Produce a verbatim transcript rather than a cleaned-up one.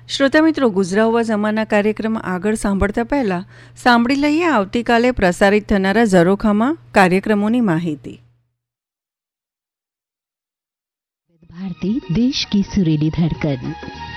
શ્રોતા મિત્રો, ગુજરાતવા જમાના કાર્યક્રમ આગળ સાંભળતા પહેલા સાંભળી લઈએ આવતીકાલે પ્રસારિત થનારા ઝરોખામાં કાર્યક્રમોની માહિતી. भारती देश की सुरीली धड़कन